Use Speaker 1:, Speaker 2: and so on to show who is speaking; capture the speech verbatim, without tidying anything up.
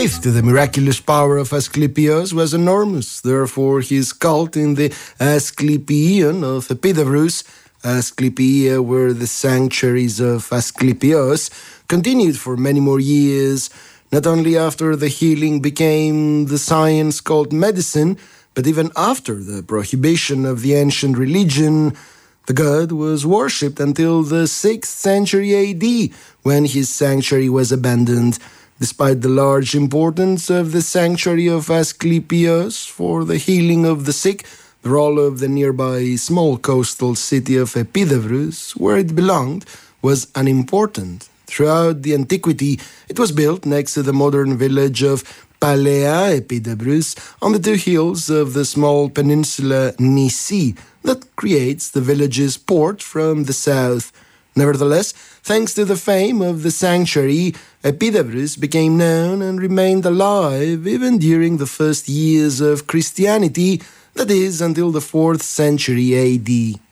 Speaker 1: faith to the miraculous power of Asclepius was enormous. Therefore, his cult in the Asclepieion of Epidavrus, Asclepia were the sanctuaries of Asclepius, continued for many more years, not only after the healing became the science called medicine, but even after the prohibition of the ancient religion. The god was worshipped until the sixth century A D, when his sanctuary was abandoned. Despite the large importance of the sanctuary of Asclepius for the healing of the sick, the role of the nearby small coastal city of Epidavrus, where it belonged, was unimportant. Throughout the antiquity, it was built next to the modern village of Palea Epidavrus on the two hills of the small peninsula Nisi that creates the village's port from the south. Nevertheless, thanks to the fame of the sanctuary, Epidavrus became known and remained alive even during the first years of Christianity, that is, until the fourth century A D.